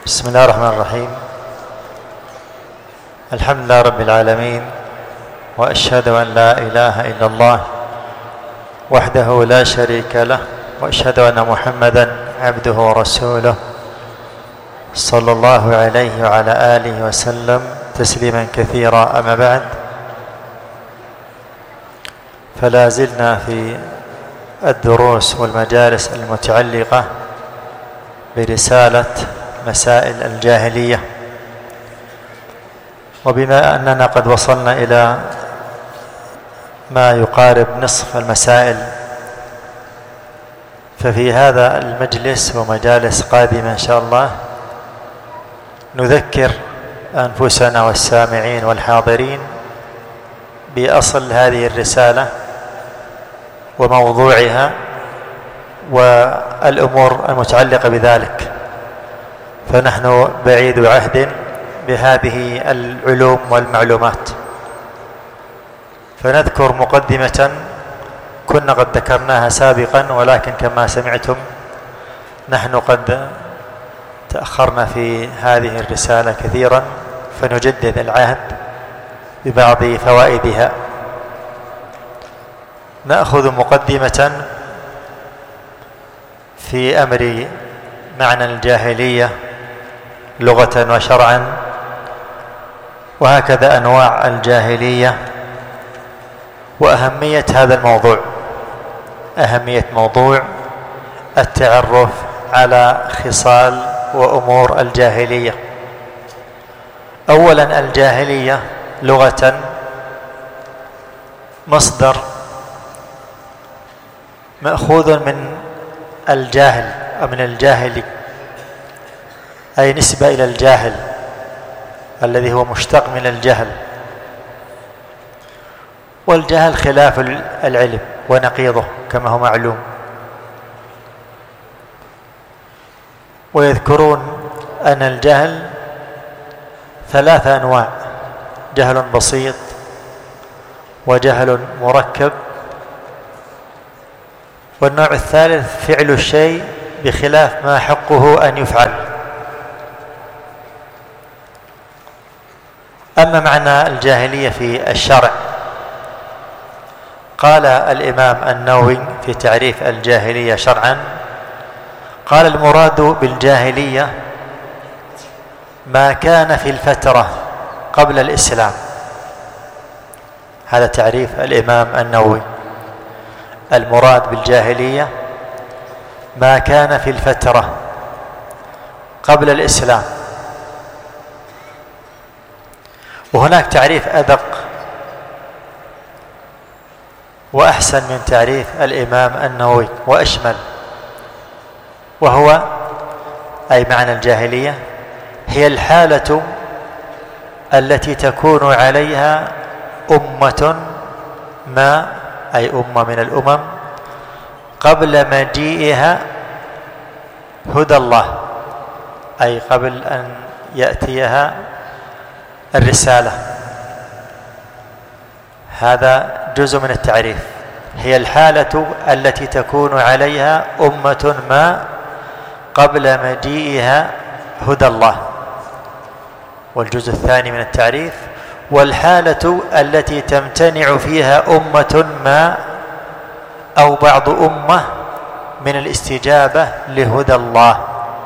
بسم الله الرحمن الرحيم. الحمد لله رب العالمين، وأشهد أن لا إله إلا الله وحده لا شريك له، وأشهد أن محمدا عبده ورسوله صلى الله عليه وعلى آله وسلم تسليما كثيرا. أما بعد، فلا زلنا في الدروس والمجالس المتعلقة برسالة مسائل الجاهلية، وبما أننا قد وصلنا إلى ما يقارب نصف المسائل، ففي هذا المجلس ومجالس قادمة إن شاء الله نذكر أنفسنا والسامعين والحاضرين بأصل هذه الرسالة وموضوعها والأمور المتعلقة بذلك، فنحن بعيد عهد بهذه العلوم والمعلومات. فنذكر مقدمة كنا قد ذكرناها سابقا، ولكن كما سمعتم نحن قد تأخرنا في هذه الرسالة كثيرا، فنجدد العهد ببعض فوائدها. نأخذ مقدمة في أمر معنى الجاهلية لغة وشرعا، وهكذا أنواع الجاهلية، وأهمية هذا الموضوع، أهمية موضوع التعرف على خصال وأمور الجاهلية. أولا، الجاهلية لغة مصدر مأخوذ من الجاهل أو من الجاهل، أي نسبة إلى الجاهل الذي هو مشتق من الجهل، والجهل خلاف العلم ونقيضه كما هو معلوم. ويذكرون أن الجهل ثلاثة أنواع: جهل بسيط، وجهل مركب، والنوع الثالث فعل الشيء بخلاف ما حقه أن يفعل. أما معنى الجاهلية في الشرع، قال الإمام النووي في تعريف الجاهلية شرعا، قال: المراد بالجاهلية ما كان في الفترة قبل الإسلام. هذا تعريف الإمام النووي: المراد بالجاهلية ما كان في الفترة قبل الإسلام. وهناك تعريف أدق وأحسن من تعريف الإمام النووي وأشمل، وهو أي معنى الجاهلية هي الحالة التي تكون عليها أمة ما، أي أمة من الأمم، قبل مجيئها هدى الله، أي قبل أن يأتيها الرسالة. هذا جزء من التعريف، هي الحالة التي تكون عليها أمة ما قبل مجيئها هدى الله. والجزء الثاني من التعريف: والحالة التي تمتنع فيها أمة ما أو بعض أمة من الاستجابة لهدى الله.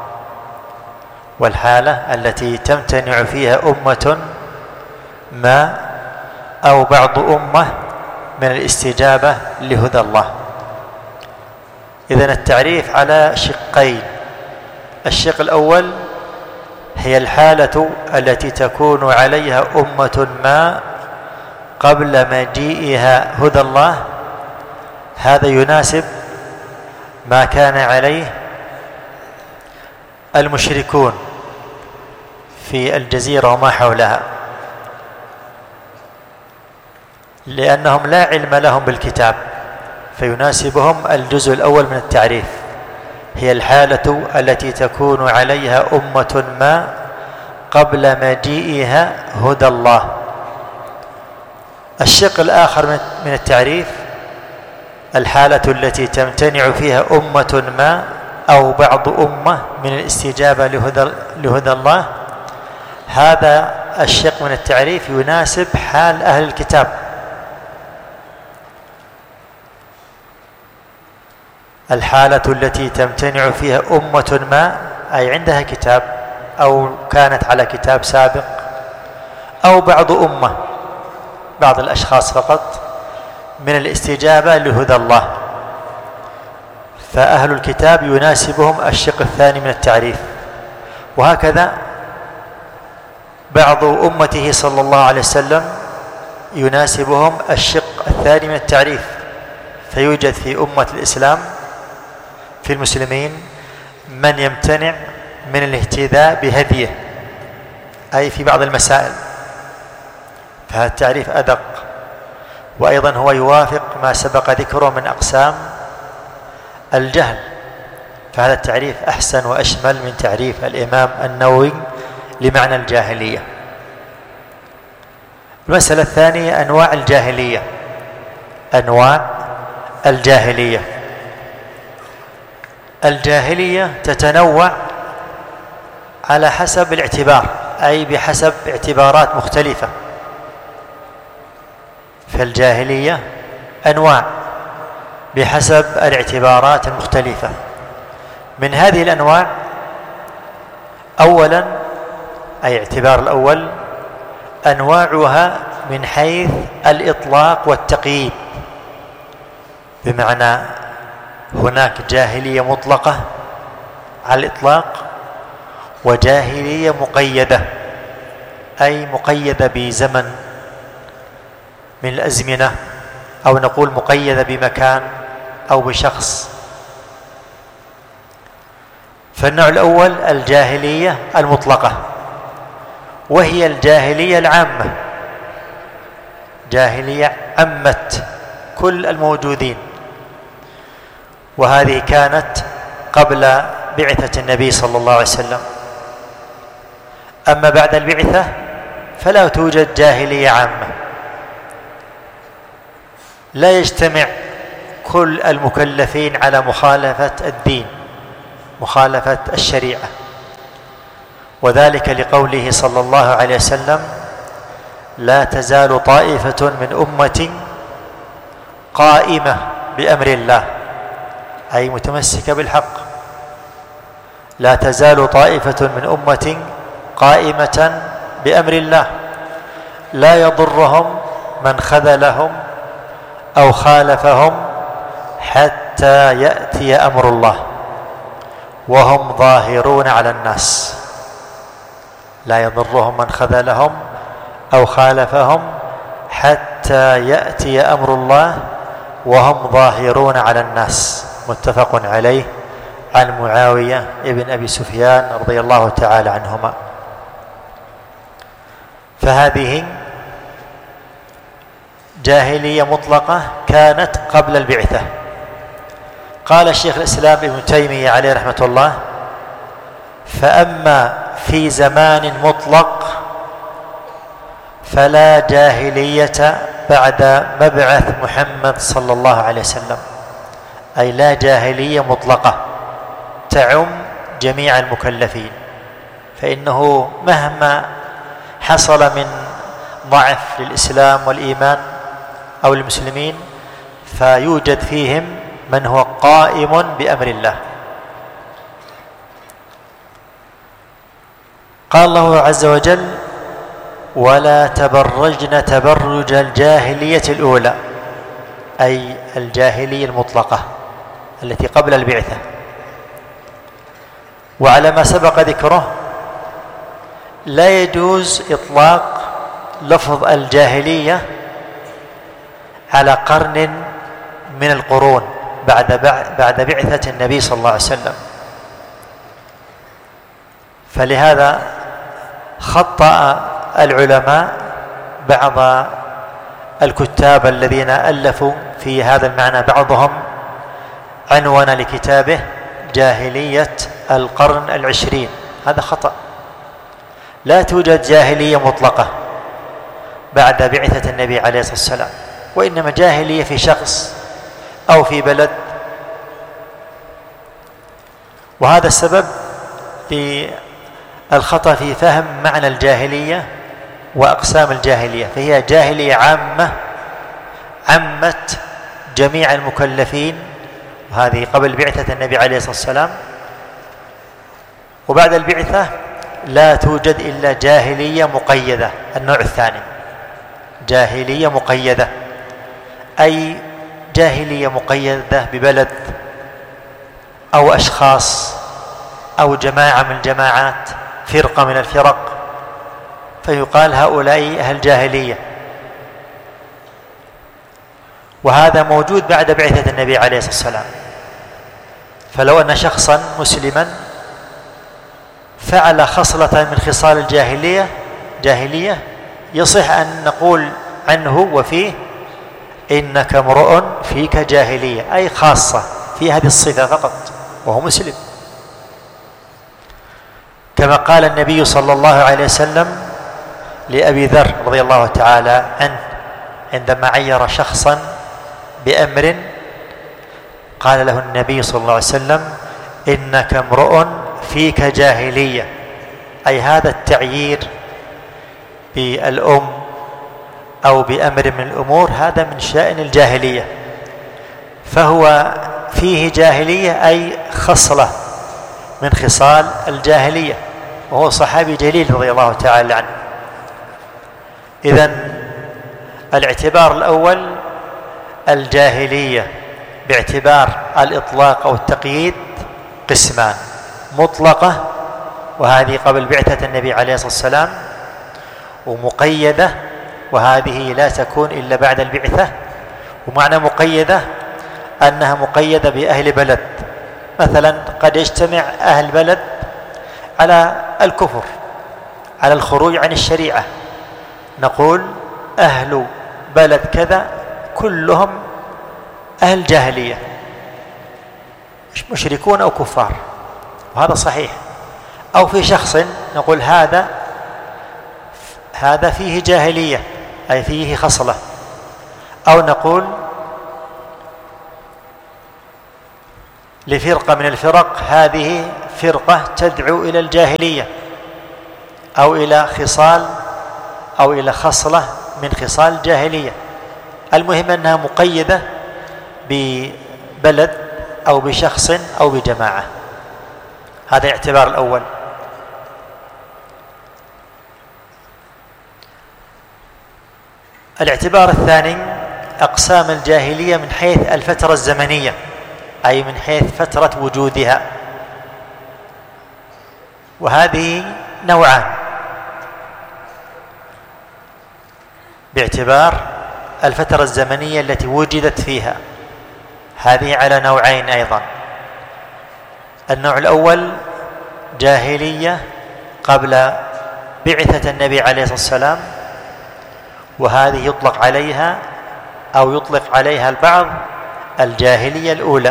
والحالة التي تمتنع فيها أمة ما أو بعض أمة من الاستجابة لهدى الله. إذن التعريف على شقين: الشق الأول هي الحالة التي تكون عليها أمة ما قبل مجيئها هدى الله. هذا يناسب ما كان عليه المشركون في الجزيرة وما حولها، لأنهم لا علم لهم بالكتاب، فيناسبهم الجزء الأول من التعريف: هي الحالة التي تكون عليها أمة ما قبل مجيئها هدى الله. الشق الآخر من التعريف: الحالة التي تمتنع فيها أمة ما أو بعض أمة من الاستجابة لهدى الله، هذا الشق من التعريف يناسب حال أهل الكتاب. الحالة التي تمتنع فيها أمة ما، أي عندها كتاب أو كانت على كتاب سابق، أو بعض أمة، بعض الأشخاص فقط، من الاستجابة لهدى الله، فأهل الكتاب يناسبهم الشق الثاني من التعريف. وهكذا بعض أمته صلى الله عليه وسلم يناسبهم الشق الثاني من التعريف، فيوجد في أمة الإسلام في المسلمين من يمتنع من الاهتداء بهديه، أي في بعض المسائل، فهذا التعريف أدق، وأيضا هو يوافق ما سبق ذكره من أقسام الجهل، فهذا التعريف أحسن وأشمل من تعريف الإمام النووي لمعنى الجاهلية. المسألة الثانية أنواع الجاهلية. أنواع الجاهلية، الجاهلية تتنوع على حسب الاعتبار، أي بحسب اعتبارات مختلفة، فالجاهلية أنواع بحسب الاعتبارات المختلفة. من هذه الأنواع أولا، أي اعتبار الأول، أنواعها من حيث الإطلاق والتقييد، بمعنى هناك جاهلية مطلقة على الإطلاق، وجاهلية مقيدة، أي مقيدة بزمن من الأزمنة، أو نقول مقيدة بمكان أو بشخص. فالنوع الأول الجاهلية المطلقة، وهي الجاهلية العامة، جاهلية عمت كل الموجودين، وهذه كانت قبل بعثة النبي صلى الله عليه وسلم. أما بعد البعثة فلا توجد جاهلية عامة، لا يجتمع كل المكلفين على مخالفة الدين، مخالفة الشريعة، وذلك لقوله صلى الله عليه وسلم: لا تزال طائفة من أمتي قائمة بأمر الله، أي متمسكة بالحق. لا تزال طائفة من أمتي قائمة بأمر الله لا يضرهم من خذلهم أو خالفهم حتى يأتي أمر الله وهم ظاهرون على الناس. لا يضرهم من خذلهم أو خالفهم حتى يأتي أمر الله وهم ظاهرون على الناس. متفق عليه، عن معاوية ابن أبي سفيان رضي الله تعالى عنهما. فهذه جاهلية مطلقة كانت قبل البعثة. قال الشيخ الإسلام ابن تيمية عليه رحمة الله: فأما في زمان مطلق فلا جاهلية بعد مبعث محمد صلى الله عليه وسلم، أي لا جاهلية مطلقة تعم جميع المكلفين، فإنه مهما حصل من ضعف للإسلام والإيمان أو المسلمين فيوجد فيهم من هو قائم بأمر الله. قال الله عز وجل: ولا تبرجن تبرج الجاهلية الأولى، أي الجاهلية المطلقة التي قبل البعثة. وعلى ما سبق ذكره لا يجوز إطلاق لفظ الجاهلية على قرن من القرون بعد بعثة النبي صلى الله عليه وسلم، فلهذا خطأ العلماء بعض الكتاب الذين ألفوا في هذا المعنى. بعضهم عنون لكتابه جاهلية القرن العشرين، هذا خطأ. لا توجد جاهلية مطلقة بعد بعثة النبي عليه الصلاة والسلام، وإنما جاهلية في شخص أو في بلد وهذا السبب للخطأ في فهم معنى الجاهلية وأقسام الجاهلية، فهي جاهلية عامة عمت جميع المكلفين، وهذه قبل بعثة النبي عليه الصلاة والسلام. وبعد البعثة لا توجد إلا جاهلية مقيدة، النوع الثاني جاهلية مقيدة، أي جاهلية مقيدة ببلد أو أشخاص أو جماعة من الجماعات، فرقة من الفرق، فيقال هؤلاء أهل جاهلية. وهذا موجود بعد بعثة النبي عليه الصلاة والسلام. فلو أن شخصا مسلما فعل خصلة من خصال جاهلية يصح أن نقول عنه وفيه إنك امرؤ فيك جاهلية، أي خاصة في هذه الصفة فقط وهو مسلم، كما قال النبي صلى الله عليه وسلم لأبي ذر رضي الله تعالى عنه عندما عير شخصا بأمر، قال له النبي صلى الله عليه وسلم إنك امرؤ فيك جاهلية، أي هذا التعيير بالأم أو بأمر من الأمور هذا من شأن الجاهلية، فهو فيه جاهلية أي خصلة من خصال الجاهلية، وهو صحابي جليل رضي الله تعالى عنه. إذن الاعتبار الأول الجاهلية باعتبار الإطلاق أو التقييد قسمان: مطلقة وهذه قبل بعثة النبي عليه الصلاة والسلام، ومقيدة وهذه لا تكون إلا بعد البعثة. ومعنى مقيدة أنها مقيدة بأهل بلد، مثلا قد يجتمع أهل بلد على الكفر، على الخروج عن الشريعة، نقول أهل بلد كذا كلهم أهل جاهلية، مشركون أو كفار، وهذا صحيح. أو في شخص نقول هذا فيه جاهلية أي فيه خصلة، أو نقول لفرقة من الفرق هذه فرقة تدعو إلى الجاهلية أو إلى خصال أو إلى خصلة من خصال الجاهلية. المهم أنها مقيدة ببلد أو بشخص أو بجماعة. هذا الاعتبار الأول. الاعتبار الثاني أقسام الجاهلية من حيث الفترة الزمنية، أي من حيث فترة وجودها، وهذه نوعان باعتبار الفترة الزمنية التي وجدت فيها، هذه على نوعين أيضا. النوع الأول جاهلية قبل بعثة النبي عليه الصلاة والسلام، وهذه يطلق عليها أو يطلق عليها البعض الجاهلية الأولى،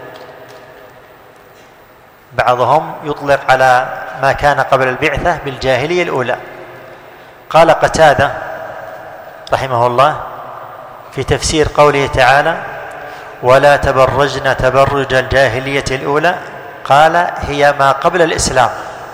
بعضهم يطلق على ما كان قبل البعثة بالجاهلية الأولى. قال قتادة رحمه الله في تفسير قوله تعالى: ولا تبرجن تبرج الجاهلية الأولى، قال: هي ما قبل الإسلام،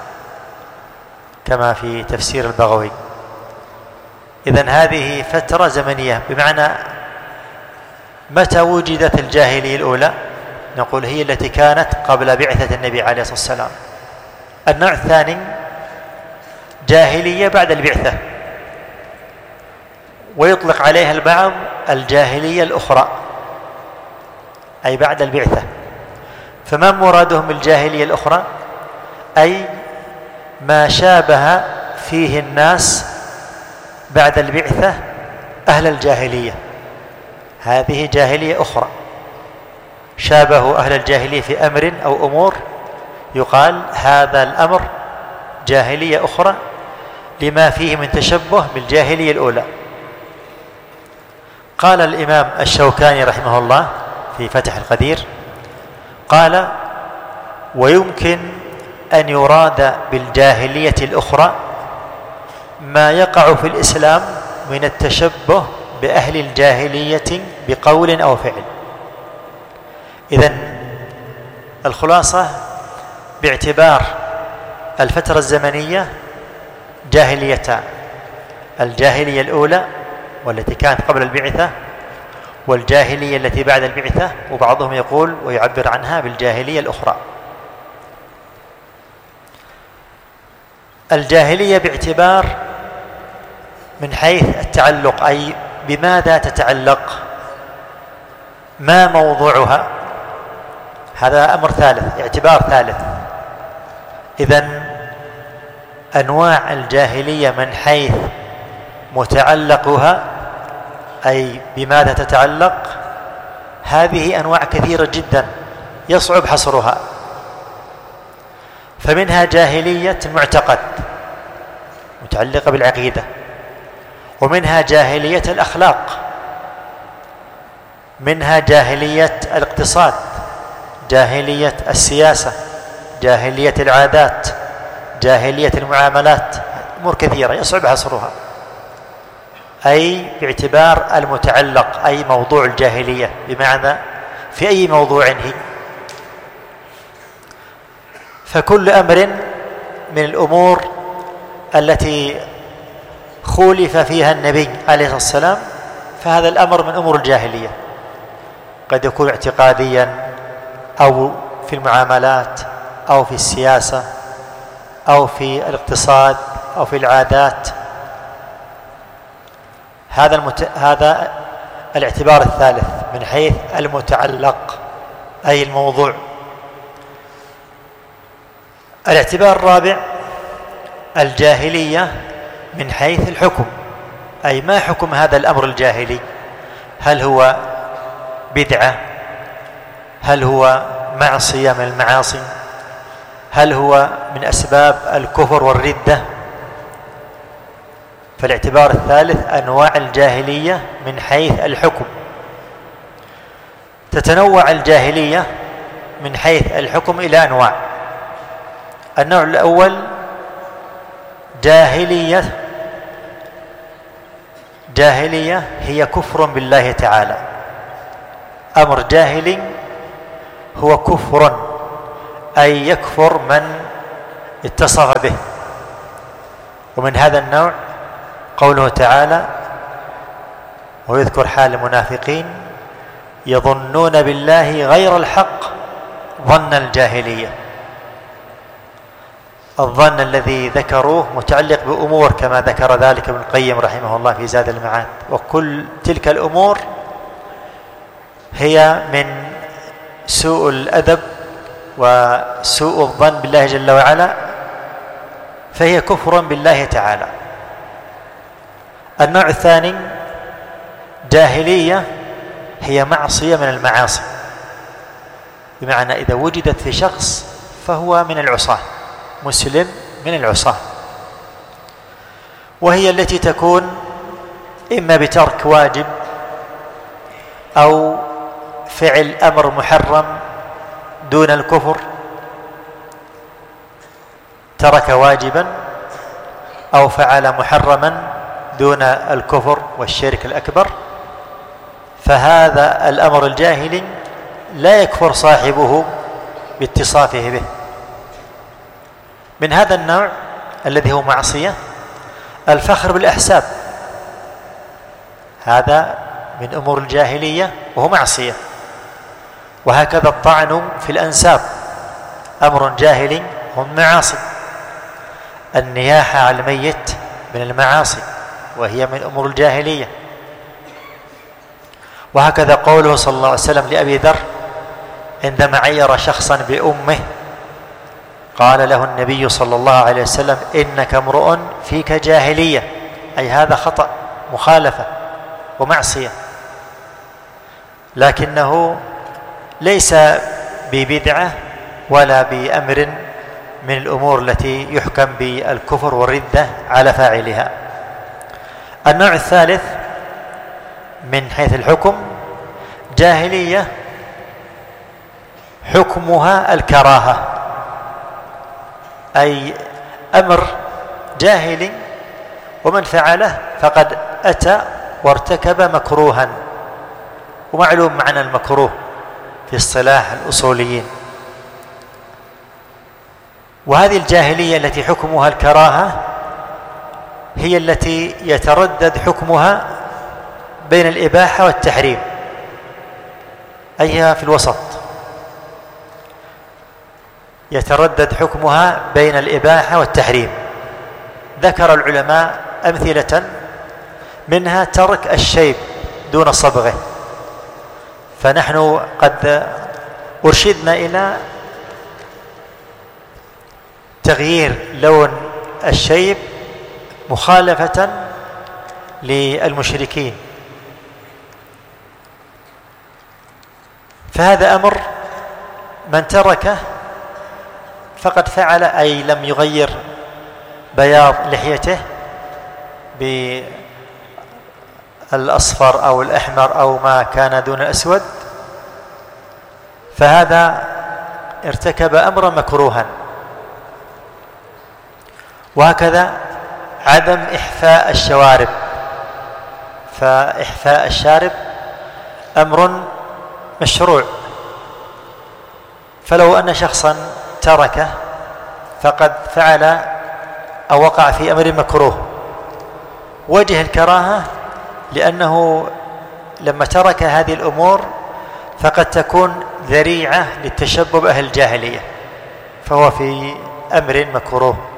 كما في تفسير البغوي. إذن هذه فترة زمنية، بمعنى متى وجدت الجاهلية الأولى؟ نقول هي التي كانت قبل بعثة النبي عليه الصلاة والسلام. النوع الثاني جاهلية بعد البعثة، ويطلق عليها البعض الجاهلية الأخرى، أي بعد البعثة. فما مرادهم بالجاهلية الأخرى؟ أي ما شابه فيه الناس بعد البعثة أهل الجاهلية، هذه جاهلية أخرى. شابهوا أهل الجاهلية في أمر أو أمور، يقال هذا الأمر جاهلية أخرى لما فيه من تشبه بالجاهلية الأولى. قال الإمام الشوكاني رحمه الله في فتح القدير، قال: ويمكن أن يراد بالجاهلية الأخرى ما يقع في الإسلام من التشبه بأهل الجاهلية بقول أو فعل. إذن الخلاصة باعتبار الفترة الزمنية جاهليتان: الجاهلية الأولى والتي كانت قبل البعثة، والجاهلية التي بعد البعثة، وبعضهم يقول ويعبر عنها بالجاهلية الأخرى. الجاهلية باعتبار من حيث التعلق، أي بماذا تتعلق، ما موضوعها، هذا أمر ثالث، اعتبار ثالث. إذن أنواع الجاهلية من حيث متعلقها، أي بماذا تتعلق، هذه أنواع كثيرة جدا يصعب حصرها. فمنها جاهلية المعتقد متعلقة بالعقيدة، ومنها جاهلية الأخلاق، منها جاهلية الاقتصاد، جاهلية السياسة، جاهلية العادات، جاهلية المعاملات، أمور كثيرة يصعب حصرها، أي باعتبار المتعلق، أي موضوع الجاهلية، بمعنى في أي موضوع هي. فكل أمر من الأمور التي خولف فيها النبي عليه الصلاة والسلام فهذا الأمر من أمور الجاهلية، قد يكون اعتقاديا أو في المعاملات أو في السياسة أو في الاقتصاد أو في العادات. هذا الاعتبار الثالث من حيث المتعلق، أي الموضوع. الاعتبار الرابع الجاهلية من حيث الحكم، أي ما حكم هذا الأمر الجاهلي، هل هو بدعة، هل هو معصية من المعاصي، هل هو من أسباب الكفر والردة. فالاعتبار الثالث أنواع الجاهلية من حيث الحكم. تتنوع الجاهلية من حيث الحكم إلى أنواع. النوع الأول جاهلية هي كفر بالله تعالى، أمر جاهلي هو كفر، أي يكفر من اتصف به. ومن هذا النوع قوله تعالى ويذكر حال المنافقين: يظنون بالله غير الحق ظن الجاهلية. الظن الذي ذكروه متعلق بأمور كما ذكر ذلك ابن القيم رحمه الله في زاد المعاد، وكل تلك الأمور هي من سوء الأدب وسوء الظن بالله جل وعلا، فهي كفر بالله تعالى. النوع الثاني جاهلية هي معصية من المعاصي، بمعنى إذا وجدت في شخص فهو من العصاة، مسلم من العصاة، وهي التي تكون إما بترك واجب أو فعل أمر محرم دون الكفر، ترك واجبا أو فعل محرما دون الكفر والشرك الأكبر، فهذا الأمر الجاهلي لا يكفر صاحبه باتصافه به. من هذا النوع الذي هو معصية الفخر بالأحساب، هذا من أمور الجاهلية وهو معصية. وهكذا الطعن في الأنساب أمر جاهلي هم معاصي. النياحة على الميت من المعاصي وهي من أمور الجاهلية. وهكذا قوله صلى الله عليه وسلم لأبي ذر عندما عير شخصا بأمه، قال له النبي صلى الله عليه وسلم: إنك امرؤ فيك جاهلية، أي هذا خطأ، مخالفة ومعصية، لكنه ليس ببدعة ولا بأمر من الأمور التي يحكم بالكفر والردة على فاعلها. النوع الثالث من حيث الحكم جاهلية حكمها الكراهة، أي أمر جاهلي ومن فعله فقد أتى وارتكب مكروها. ومعلوم معنى المكروه في اصطلاح الأصوليين. وهذه الجاهلية التي حكمها الكراهة هي التي يتردد حكمها بين الإباحة والتحريم، أي في الوسط، يتردد حكمها بين الإباحة والتحريم. ذكر العلماء أمثلة منها ترك الشيب دون صبغه، فنحن قد أرشدنا إلى تغيير لون الشيب مخالفة للمشركين، فهذا أمر من تركه فقد فعل، أي لم يغير بياض لحيته بالأصفر أو الأحمر أو ما كان دون الأسود، فهذا ارتكب أمرا مكروها. وهكذا عدم إحفاء الشوارب، فإحفاء الشارب أمر مشروع، فلو أن شخصا تركه فقد فعل أو وقع في أمر مكروه. وجه الكراهة لأنه لما ترك هذه الأمور فقد تكون ذريعة للتشبب أهل الجاهلية، فهو في أمر مكروه.